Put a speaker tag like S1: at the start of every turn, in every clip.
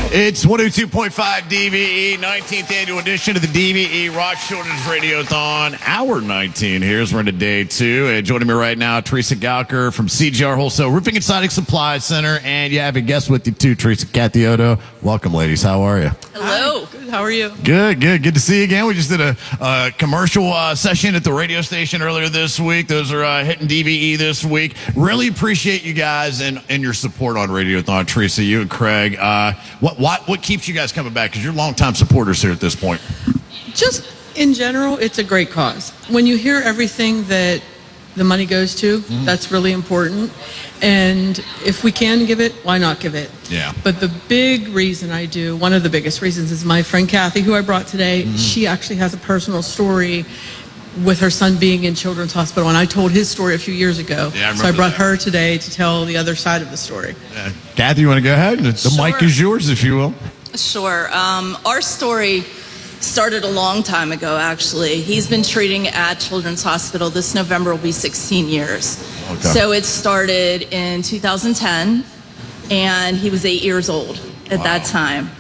S1: It's 102.5 DVE, 19th annual edition of the DVE Rock Children's Radiothon. Hour 19 here as we're into day two. And joining me right now, Teresa Gowker from CGR Wholesale Roofing and Siding Supply Center. And you have a guest with you too, Teresa Catioto. Welcome, ladies. How are you?
S2: Hello. Hi. Good. How are you?
S1: Good. Good to see you again. We just did a commercial session at the radio station earlier this week. Those are hitting DVE this week. Really appreciate you guys and your support on Radiothon. Teresa, you and Craig. What keeps you guys coming back? Because you're longtime supporters here at this point.
S2: Just in general, it's a great cause. When you hear everything that the money goes to, that's really important. And if we can give it, why not give it?
S1: Yeah.
S2: But the big reason I do, one of the biggest reasons, is my friend Kathy, who I brought today. She actually has a personal story with her son being in Children's Hospital, and I told his story a few years ago.
S1: Yeah,
S2: so I brought her today to tell the other side of the story.
S1: Kathy, you want to go ahead? The
S3: Sure.
S1: mic is yours, if you will.
S3: Sure. Our story started a long time ago, actually. He's been treating at Children's Hospital. This November will be 16 years.
S1: Okay.
S3: So it started in 2010, and he was 8 years old at that time.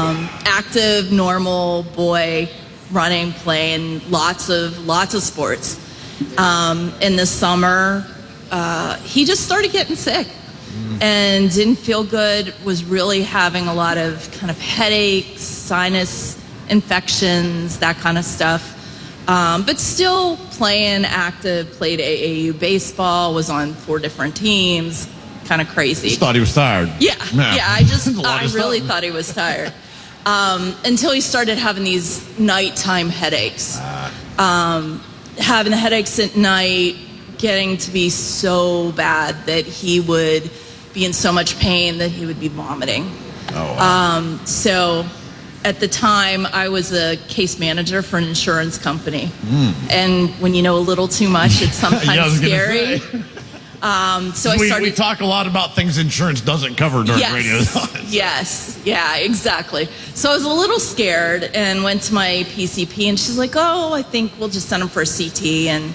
S3: Active, normal boy, running, playing lots of sports. In the summer, he just started getting sick and didn't feel good, was really having a lot of kind of headaches, sinus infections, that kind of stuff. But still playing active, played AAU baseball, was on 4 different teams, kind of crazy.
S1: Just thought he was tired.
S3: Yeah, I really thought he was tired. Until he started having these nighttime headaches. Having the headaches at night, getting to be so bad that he would be in so much pain that he would be vomiting.
S1: Oh, wow.
S3: So at the time, I was a case manager for an insurance company. And when you know a little too much, it's sometimes scary. So
S1: we talk a lot about things insurance doesn't cover during radio.
S3: Yes, yeah, exactly. So I was a little scared and went to my PCP, and she's like, "Oh, I think we'll just send him for a CT, and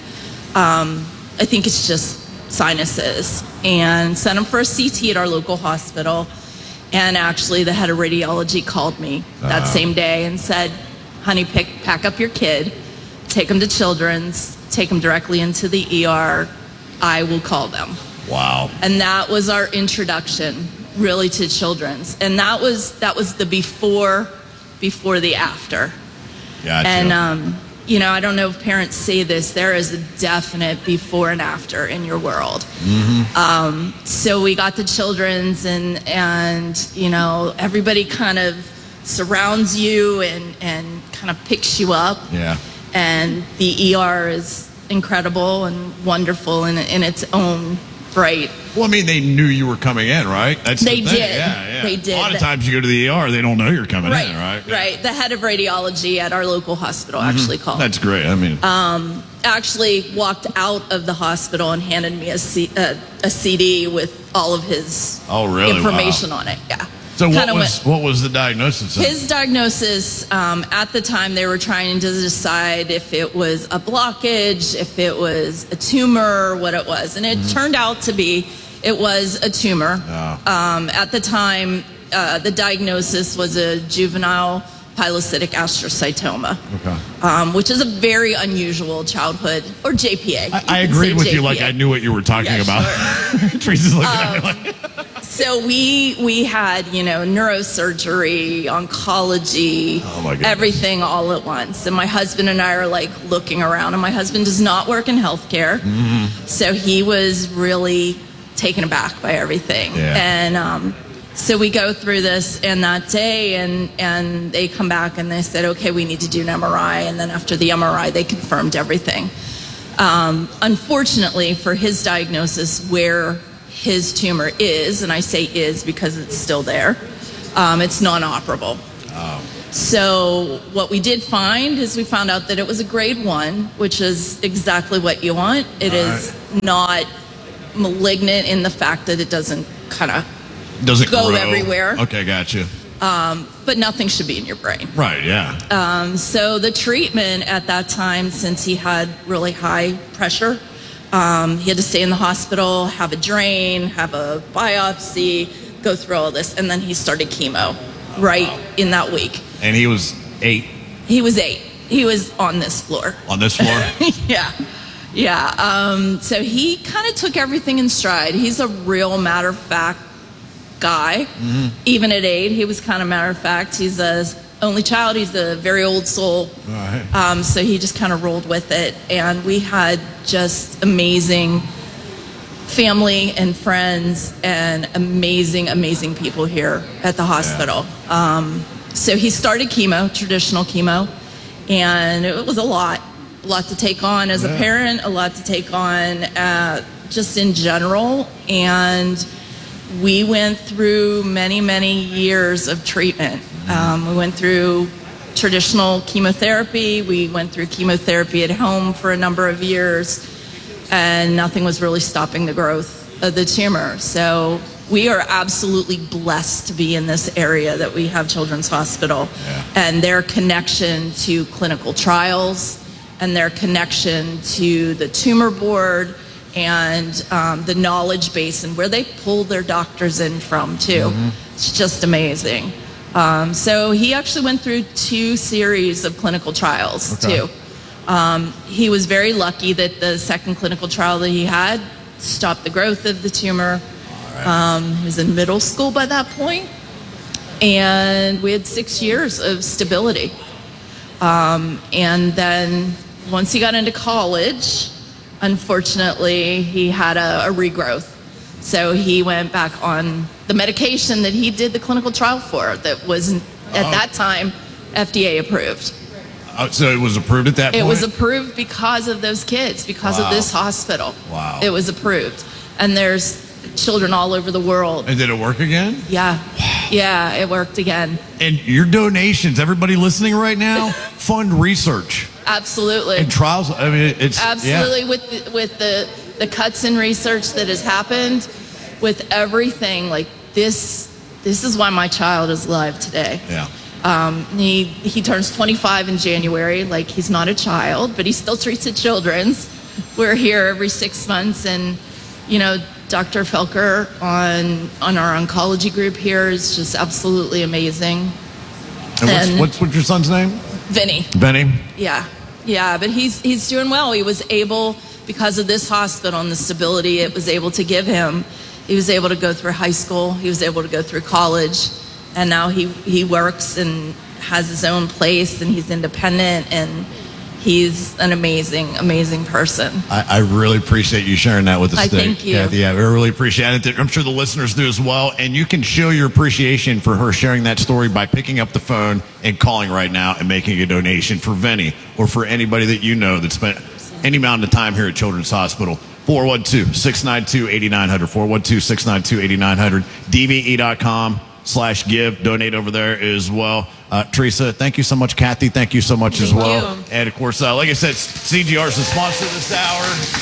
S3: I think it's just sinuses." And sent him for a CT at our local hospital. And actually, the head of radiology called me that same day and said, "Honey, pack up your kid, take him to Children's, take him directly into the ER. I will call them."
S1: Wow.
S3: And that was our introduction, really, to Children's. And that was the before the after.
S1: Gotcha.
S3: And I don't know if parents say this, there is a definite before and after in your world. So we got to Children's, and everybody kind of surrounds you and kind of picks you up.
S1: Yeah.
S3: And the ER is incredible and wonderful in its own right.
S1: Well, I mean, they knew you were coming in, right?
S3: They did.
S1: Yeah.
S3: They did.
S1: A lot of times you go to the ER, they don't know you're coming in, right?
S3: Right. The head of radiology at our local hospital actually called.
S1: That's great. I mean,
S3: actually walked out of the hospital and handed me a CD with all of his information on it. Yeah.
S1: So what was the diagnosis?
S3: His diagnosis, at the time, they were trying to decide if it was a blockage, if it was a tumor, what it was. And it turned out to be, it was a tumor. At the time, the diagnosis was a juvenile pilocytic astrocytoma, which is a very unusual childhood, or JPA.
S1: I agreed with JPA. You like I knew what you were talking about. Sure. Teresa's looking at me like...
S3: So we had, neurosurgery, oncology, everything all at once. And my husband and I are like looking around, and my husband does not work in healthcare. So he was really taken aback by everything. Yeah. And so we go through this, and that day, and they come back and they said, okay, we need to do an MRI. And then after the MRI, they confirmed everything. Unfortunately for his diagnosis, where his tumor is, and I say is because it's still there, it's non-operable. So what we did find is we found out that it was a grade 1, which is exactly what you want. It is not malignant in the fact that it doesn't go everywhere.
S1: Okay, gotcha.
S3: But nothing should be in your brain.
S1: Right, yeah.
S3: So the treatment at that time, since he had really high pressure, he had to stay in the hospital, have a drain, have a biopsy, go through all this, and then he started chemo. right in that week.
S1: And he was 8?
S3: He was 8. He was on this floor.
S1: On this floor?
S3: Yeah. So he kind of took everything in stride. He's a real matter-of-fact guy. Mm-hmm. Even at 8, he was kind of matter-of-fact. He's a only child. He's a very old soul.
S1: All right.
S3: So he just kind of rolled with it. And we had just amazing family and friends and amazing people here at the hospital. Yeah. So he started chemo, traditional chemo, and it was a lot to take on as a parent, a lot to take on just in general. And we went through many years of treatment. We went through traditional chemotherapy. We went through chemotherapy at home for a number of years, and nothing was really stopping the growth of the tumor. So we are absolutely blessed to be in this area that we have Children's Hospital, and their connection to clinical trials and their connection to the tumor board and the knowledge base and where they pull their doctors in from too. It's just amazing. So he actually went through 2 series of clinical trials too. He was very lucky that the second clinical trial that he had stopped the growth of the tumor. He was in middle school by that point, and we had 6 years of stability. And then once he got into college, unfortunately, he had a regrowth. So he went back on the medication that he did the clinical trial for that was, at that time, FDA approved.
S1: So it was approved at that point?
S3: It was approved because of those kids, because of this hospital.
S1: Wow.
S3: It was approved. And there's children all over the world.
S1: And did it work again?
S3: Yeah. Yeah, it worked again.
S1: And your donations, everybody listening right now, fund research.
S3: Absolutely.
S1: And trials, I mean, it's...
S3: Absolutely, with the cuts in research that has happened, with everything, like this is why my child is alive today.
S1: Yeah.
S3: He turns 25 in January. Like, he's not a child, but he still treats at Children's. We're here every 6 months, and Dr. Felker on our oncology group here is just absolutely amazing.
S1: And what's your son's name?
S3: Vinny.
S1: Vinny?
S3: Yeah, but he's doing well. He was able, because of this hospital and the stability it was able to give him, he was able to go through high school, he was able to go through college, and now he works and has his own place, and he's independent, and he's an amazing person.
S1: I really appreciate you sharing that with us today.
S3: Thank you.
S1: Kathy, I really appreciate it. I'm sure the listeners do as well. And you can show your appreciation for her sharing that story by picking up the phone and calling right now and making a donation for Vinny or for anybody that you know that spent any amount of time here at Children's Hospital. 412-692-8900, 412-692-8900, dve.com/give. Donate over there as well. Teresa, thank you so much. Kathy, thank you so much as well.
S3: You.
S1: And of course, like I said, CGR is the sponsor this hour.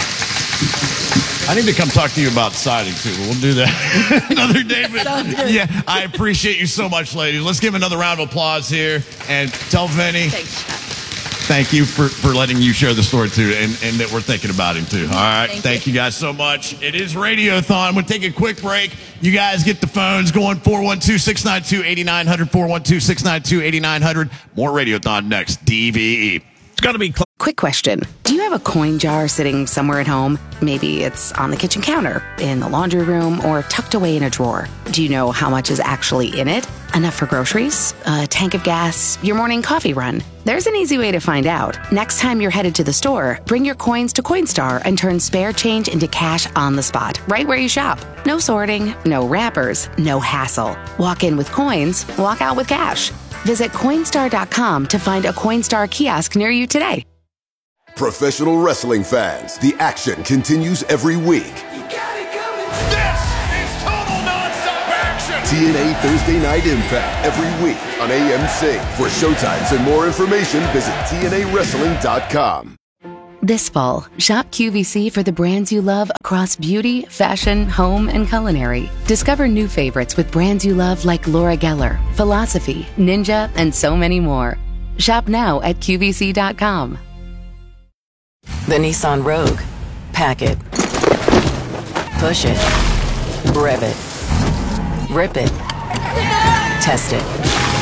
S1: I need to come talk to you about siding too. We'll do that another day. But yeah, I appreciate you so much, ladies. Let's give another round of applause here and tell Vinny. Thank you for letting you share the story too, and that we're thinking about him too. All right, thank you guys so much. It is Radiothon. We'll take a quick break. You guys get the phones going. 412-692-8900, 412-692-8900. More Radiothon next. DVE. It's gonna be.
S4: Quick question. Do you have a coin jar sitting somewhere at home? Maybe it's on the kitchen counter, in the laundry room, or tucked away in a drawer. Do you know how much is actually in it? Enough for groceries, a tank of gas, your morning coffee run? There's an easy way to find out. Next time you're headed to the store, bring your coins to Coinstar and turn spare change into cash on the spot, right where you shop. No sorting, no wrappers, no hassle. Walk in with coins, walk out with cash. Visit Coinstar.com to find a Coinstar kiosk near you today.
S5: Professional wrestling fans, the action continues every week.
S6: This is total nonstop action!
S5: TNA Thursday Night Impact every week on AMC. For showtimes and more information, visit TNAWrestling.com.
S4: This fall, shop QVC for the brands you love across beauty, fashion, home, and culinary. Discover new favorites with brands you love like Laura Geller, Philosophy, Ninja, and so many more. Shop now at QVC.com.
S7: The Nissan Rogue. Pack it. Push it. Rev it. Rip it. Test it.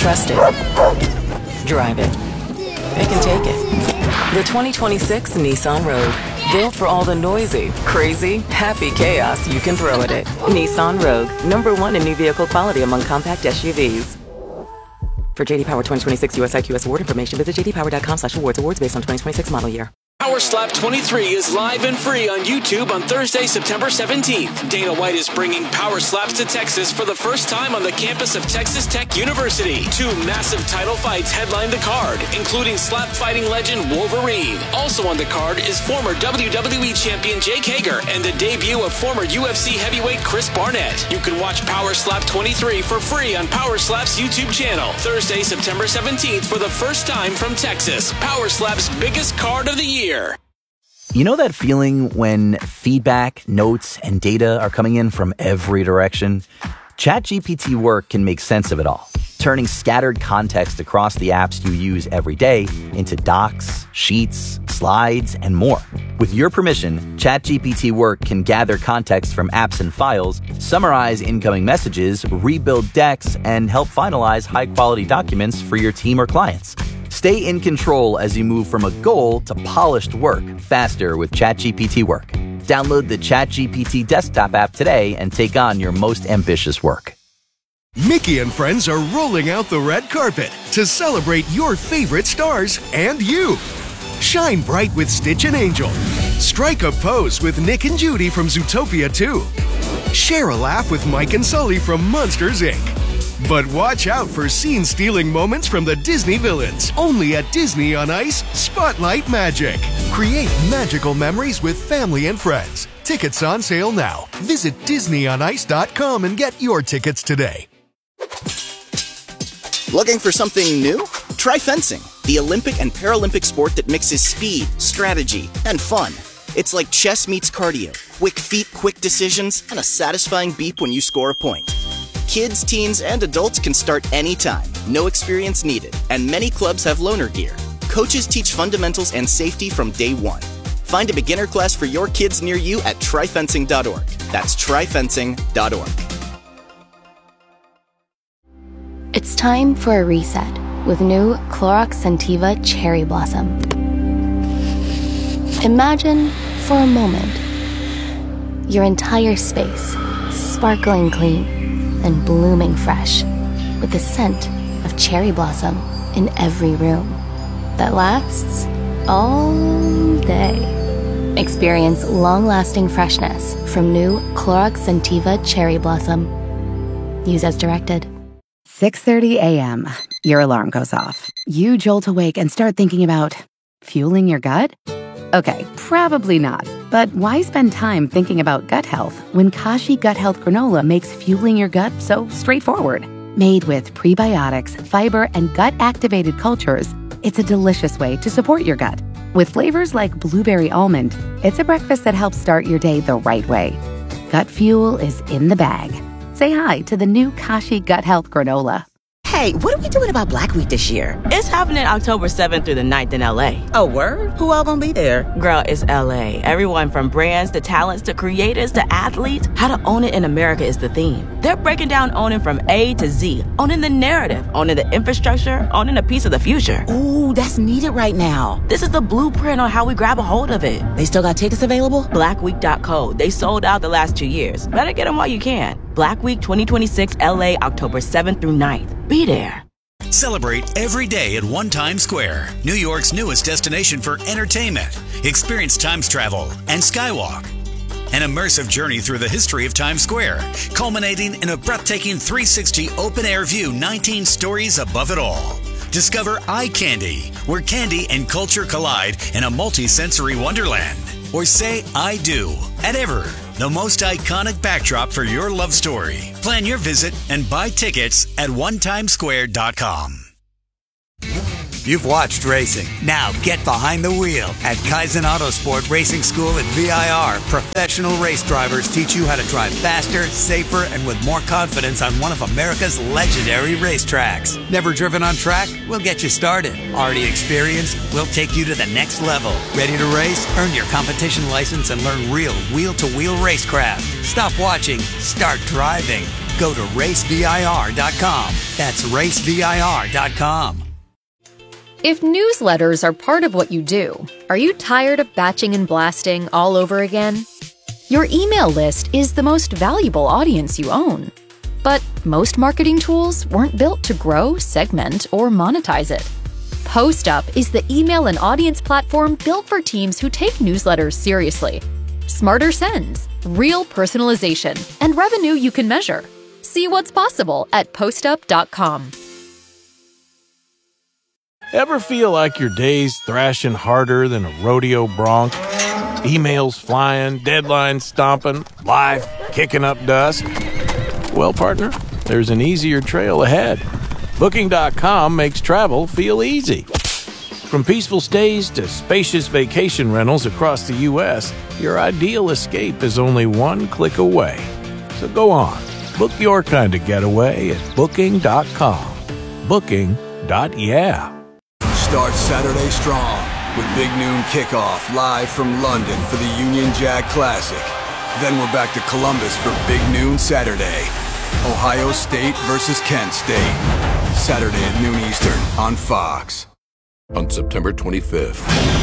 S7: Trust it. Drive it. They can take it. The 2026 Nissan Rogue. Built for all the noisy, crazy, happy chaos you can throw at it. Nissan Rogue. #1 in new vehicle quality among compact SUVs. For JD Power 2026 US IQS award information, visit jdpower.com/awards. Awards based on 2026 model year.
S8: Power Slap 23 is live and free on YouTube on Thursday, September 17th. Dana White is bringing Power Slaps to Texas for the first time on the campus of Texas Tech University. 2 massive title fights headline the card, including slap fighting legend Wolverine. Also on the card is former WWE champion Jake Hager and the debut of former UFC heavyweight Chris Barnett. You can watch Power Slap 23 for free on Power Slap's YouTube channel. Thursday, September 17th for the first time from Texas. Power Slap's biggest card of the year.
S9: You know that feeling when feedback, notes, and data are coming in from every direction? ChatGPT Work can make sense of it all, turning scattered context across the apps you use every day into docs, sheets, slides, and more. With your permission, ChatGPT Work can gather context from apps and files, summarize incoming messages, rebuild decks, and help finalize high-quality documents for your team or clients. Stay in control as you move from a goal to polished work faster with ChatGPT Work. Download the ChatGPT desktop app today and take on your most ambitious work.
S10: Mickey and friends are rolling out the red carpet to celebrate your favorite stars and you. Shine bright with Stitch and Angel. Strike a pose with Nick and Judy from Zootopia 2. Share a laugh with Mike and Sully from Monsters, Inc. But watch out for scene-stealing moments from the Disney villains. Only at Disney on Ice, Spotlight Magic. Create magical memories with family and friends. Tickets on sale now. Visit DisneyOnIce.com and get your tickets today.
S11: Looking for something new? Try fencing, the Olympic and Paralympic sport that mixes speed, strategy, and fun. It's like chess meets cardio. Quick feet, quick decisions, and a satisfying beep when you score a point. Kids, teens, and adults can start anytime. No experience needed. And many clubs have loaner gear. Coaches teach fundamentals and safety from day one. Find a beginner class for your kids near you at tryfencing.org. That's tryfencing.org.
S12: It's time for a reset with new Clorox Scentiva Cherry Blossom. Imagine, for a moment, your entire space sparkling clean and blooming fresh with the scent of cherry blossom in every room that lasts all day. Experience long-lasting freshness from new Clorox Scentiva Cherry Blossom. Use as directed.
S4: 6:30 a.m. Your alarm goes off. You jolt awake and start thinking about fueling your gut? Okay, probably not. But why spend time thinking about gut health when Kashi Gut Health Granola makes fueling your gut so straightforward? Made with prebiotics, fiber, and gut-activated cultures, it's a delicious way to support your gut. With flavors like blueberry almond, it's a breakfast that helps start your day the right way. Gut fuel is in the bag. Say hi to the new Kashi Gut Health Granola.
S13: Hey, what are we doing about Black Week this year?
S14: It's happening October 7th through the 9th in LA.
S13: Oh, word? Who all gonna be there?
S14: Girl, it's LA. Everyone from brands to talents to creators to athletes. How to own it in America is the theme. They're breaking down owning from A to Z. Owning the narrative, owning the infrastructure, owning a piece of the future.
S13: Ooh, that's needed right now.
S14: This is the blueprint on how we grab a hold of it.
S13: They still got tickets available?
S14: Blackweek.co. They sold out the last 2 years. Better get them while you can. Black Week 2026 LA, October 7th through 9th. Be there.
S15: Celebrate every day at One Times Square, New York's newest destination for entertainment. Experience Times travel and Skywalk. An immersive journey through the history of Times Square, culminating in a breathtaking 360 open-air view 19 stories above it all. Discover Eye Candy, where candy and culture collide in a multi-sensory wonderland. Or say I do at Ever, the most iconic backdrop for your love story. Plan your visit and buy tickets at onetimesquare.com.
S16: You've watched racing. Now get behind the wheel at Kaizen Autosport Racing School at VIR. Professional race drivers teach you how to drive faster, safer, and with more confidence on one of America's legendary racetracks. Never driven on track? We'll get you started. Already experienced? We'll take you to the next level. Ready to race? Earn your competition license and learn real wheel-to-wheel racecraft. Stop watching. Start driving. Go to racevir.com. That's racevir.com.
S17: If newsletters are part of what you do, are you tired of batching and blasting all over again? Your email list is the most valuable audience you own. But most marketing tools weren't built to grow, segment, or monetize it. PostUp is the email and audience platform built for teams who take newsletters seriously. Smarter sends, real personalization, and revenue you can measure. See what's possible at postup.com.
S18: Ever feel like your day's thrashing harder than a rodeo bronc? Emails flying, deadlines stomping, life kicking up dust? Well, partner, there's an easier trail ahead. Booking.com makes travel feel easy. From peaceful stays to spacious vacation rentals across the U.S., your ideal escape is only one click away. So go on, book your kind of getaway at Booking.com. Booking.yeah.
S19: Start Saturday strong with Big Noon Kickoff live from London for the Union Jack Classic. Then we're back to Columbus for Big Noon Saturday. Ohio State versus Kent State. Saturday at noon Eastern on Fox.
S5: On September 25th.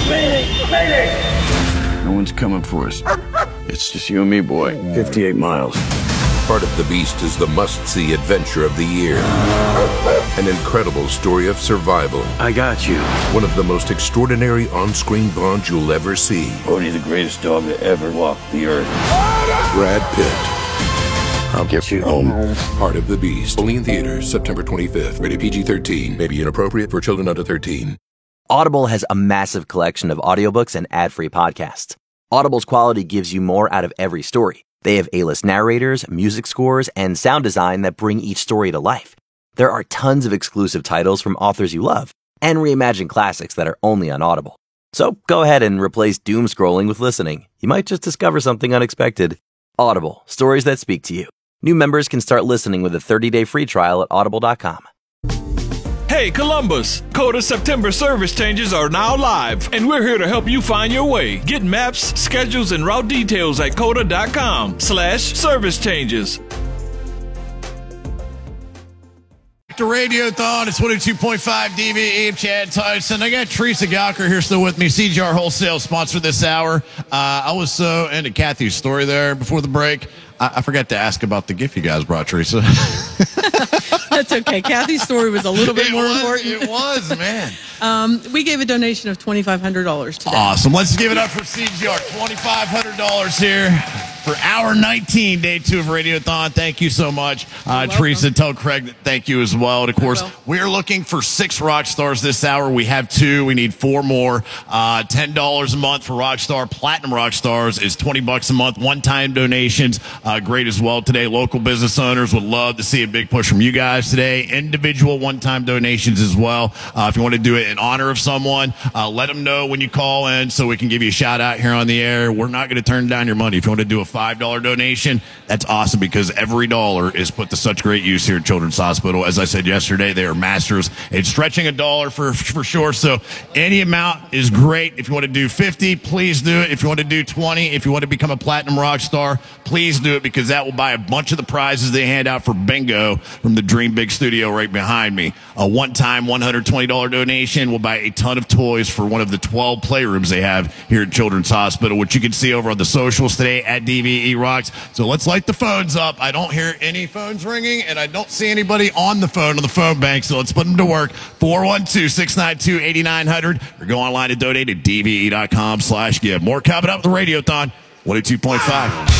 S20: No one's coming for us. It's just you and me, boy. 58 miles.
S5: Part of the Beast is the must-see adventure of the year. An incredible story of survival.
S20: I got you.
S5: One of the most extraordinary on-screen bonds you'll ever see.
S20: Bodhi, the greatest dog that ever walked the earth.
S5: Brad Pitt.
S20: I'll get you home.
S5: Part of the Beast. Only in theaters September 25th. Rated PG-13. May be inappropriate for children under 13.
S9: Audible has a massive collection of audiobooks and ad-free podcasts. Audible's quality gives you more out of every story. They have A-list narrators, music scores, and sound design that bring each story to life. There are tons of exclusive titles from authors you love, and reimagined classics that are only on Audible. So go ahead and replace doom scrolling with listening. You might just discover something unexpected. Audible, stories that speak to you. New members can start listening with a 30-day free trial at audible.com.
S21: Hey Columbus, Coda September service changes are now live, and we're here to help you find your way. Get maps, schedules, and route details at coda.com/service changes.
S1: The Radiothon, it's 22.5 DVE. Chad Tyson. I got Teresa Gowker here still with me. CJR Wholesale sponsor this hour. I was so into Kathy's story there before the break. I forgot to ask about the gift you guys brought, Teresa.
S2: That's okay. Kathy's story was a little bit more important.
S1: It was, man.
S2: We gave a donation of $2,500 today.
S1: Awesome. Let's give it up for CGR. $2,500 here for hour 19, day 2 of Radiothon. Thank you so much. Teresa, tell Craig that thank you as well. And, of course, we're looking for 6 rock stars this hour. We have 2. We need 4 more. $10 a month for Rockstar. Platinum rock stars is $20 a month. One-time donations, great as well today. Local business owners would love to see a big push from you guys today. Individual one-time donations as well. If you want to do it in honor of someone, let them know when you call in so we can give you a shout out here on the air. We're not going to turn down your money. If you want to do a $5 donation, that's awesome because every dollar is put to such great use here at Children's Hospital. As I said yesterday, they are masters in stretching a dollar for sure. So any amount is great. If you want to do 50, please do it. If you want to do 20, if you want to become a platinum rock star, please do it because that will buy a bunch of the prizes they hand out for bingo from the Dream Big studio right behind me. A one-time $120 donation will buy a ton of toys for one of the 12 playrooms they have here at Children's Hospital, which you can see over on the socials today at DVE Rocks. So let's light the phones up. I don't hear any phones ringing, and I don't see anybody on the phone bank, so let's put them to work. 412-692-8900 or go online to donate at dve.com/give. More coming up with the Radiothon, 102.5.